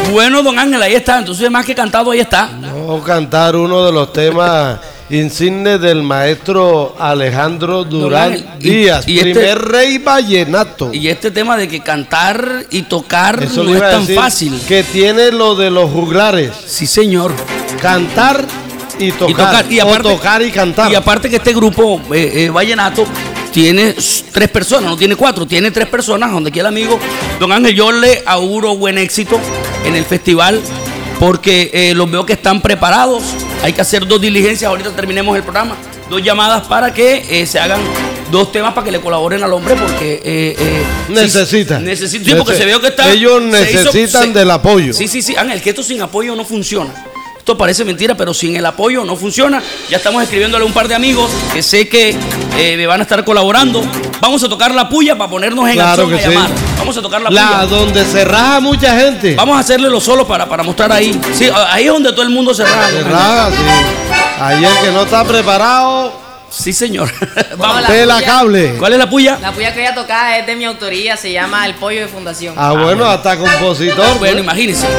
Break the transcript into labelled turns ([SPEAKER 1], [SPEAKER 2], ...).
[SPEAKER 1] Bueno, don Ángel, ahí está. Entonces, más que cantado, ahí está.
[SPEAKER 2] No, cantar uno de los temas insignes del maestro Alejandro Durán Díaz, primer rey vallenato.
[SPEAKER 1] Y este tema de que cantar y tocar
[SPEAKER 2] eso
[SPEAKER 1] no es tan fácil.
[SPEAKER 2] Que tiene lo de los juglares.
[SPEAKER 1] Sí, señor.
[SPEAKER 2] Cantar y tocar.
[SPEAKER 1] Y aparte,
[SPEAKER 2] o tocar y cantar.
[SPEAKER 1] Y aparte que este grupo vallenato tiene 3 personas, no tiene 4, tiene 3 personas. Donde quiera, amigo don Ángel, yo le auguro buen éxito en el festival, porque los veo que están preparados. Hay que hacer 2 diligencias, ahorita terminemos el programa, 2 llamadas para que se hagan 2 temas para que le colaboren al hombre, porque
[SPEAKER 2] necesitan,
[SPEAKER 1] sí, porque se veo que está.
[SPEAKER 2] Ellos necesitan del apoyo.
[SPEAKER 1] Sí, Ángel, que esto sin apoyo no funciona. Esto parece mentira, pero sin el apoyo no funciona. Ya estamos escribiéndole a un par de amigos que sé que me van a estar colaborando. Vamos a tocar la puya para ponernos en acción a llamar. Vamos a tocar la puya.
[SPEAKER 2] Donde se raja mucha gente.
[SPEAKER 1] Vamos a hacerle lo solo para mostrar ahí. Sí, ahí es donde todo el mundo se raja.
[SPEAKER 2] Se raja, sí. Ahí el que no está preparado.
[SPEAKER 1] Sí, señor.
[SPEAKER 2] Vamos. Pela cable.
[SPEAKER 1] ¿Cuál es la puya?
[SPEAKER 3] La puya que voy a tocar es de mi autoría, se llama El Pollo de Fundación.
[SPEAKER 2] Bueno, hasta compositor.
[SPEAKER 1] Bueno, imagínense.